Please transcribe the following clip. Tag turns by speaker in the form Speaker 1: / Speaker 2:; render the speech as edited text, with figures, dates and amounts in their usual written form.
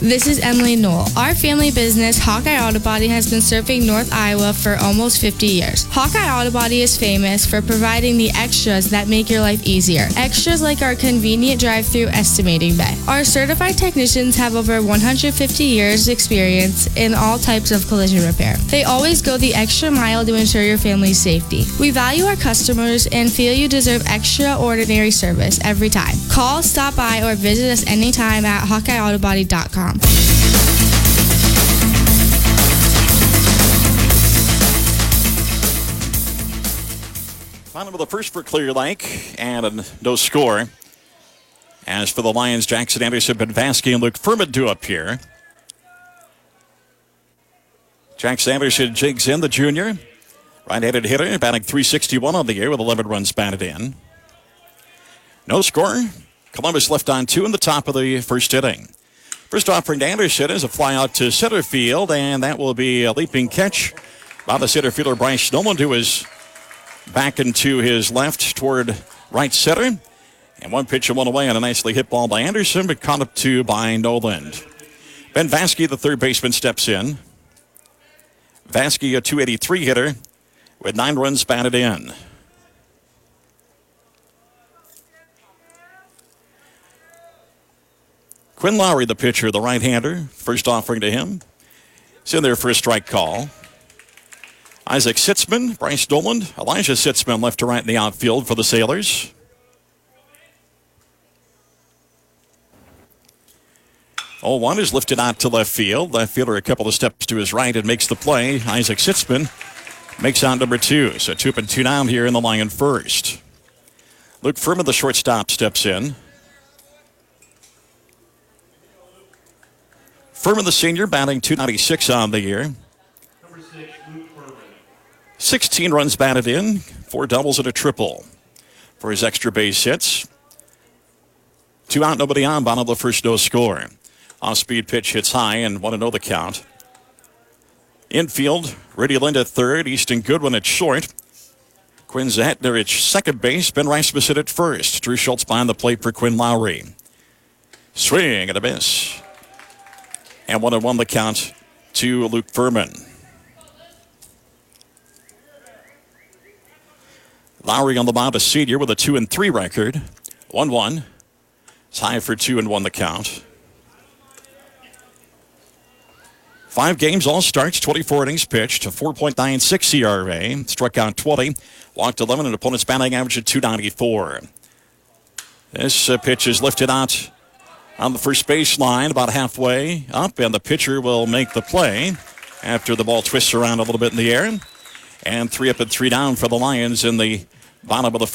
Speaker 1: This is Emily Knoll. Our family business, Hawkeye Auto Body, has been serving North Iowa for almost 50 years. Hawkeye Auto Body is famous for providing the extras that make your life easier. Extras like our convenient drive-through estimating bay. Our certified technicians have over 150 years experience in all types of collision repair. They always go the extra mile to ensure your family's safety. We value our customers and feel you deserve extraordinary service every time. Call, stop by, or visit us anytime at HawkeyeAutobody.com.
Speaker 2: Bottom of the first for Clear Lake, and no score. As for the Lions, Jackson Anderson, Ben Vasky, and Luke Furman do appear. Jackson Anderson jigs in, the junior. Right-handed hitter, batting .361 on the year with 11 runs batted in. No score. Columbus left on 2 in the top of the first inning. First offering to Anderson is a fly out to center field, and that will be a leaping catch by the center fielder Bryce Nolan, who is back into his left toward right center. And one pitch and one away on a nicely hit ball by Anderson, but caught up to by Nolan. Ben Vasky, the third baseman, steps in. Vasky, a .283 hitter with 9 runs batted in. Quinn Lowry, the pitcher, the right-hander. First offering to him. It's in there for a strike call. Isaac Sitzman, Bryce Nolan, Elijah Sitzman left to right in the outfield for the Sailors. Oh, one is lifted out to left field. Left fielder a couple of steps to his right and makes the play. Isaac Sitzman makes out number 2. So 2 up and 2 down here in the Lion first. Luke Furman, the shortstop, steps in. Furman, the senior, batting .296 on the year.
Speaker 3: Number 6, Luke Furman.
Speaker 2: 16 runs batted in, 4 doubles and a triple for his extra base hits. 2 out, nobody on, bottom of the first, no score. Off-speed pitch hits high and 1-0 the count. Infield, Rudy Lind at third, Easton Goodwin at short. Quinn Zahetner at second base, Ben Rasmussen at first. Drew Schultz behind the plate for Quinn Lowry. Swing and a miss. And 1-1 the count to Luke Furman. Lowry on the mound, a senior with a 2-3 record. 1-1. It's high for 2-1 the count. 5 games, all starts, 24 innings pitched, a 4.96 ERA. Struck out 20, walked 11, and opponent's batting average at .294. This pitch is lifted out on the first baseline, about halfway up, and the pitcher will make the play after the ball twists around a little bit in the air. And 3 up and 3 down for the Lions in the bottom of the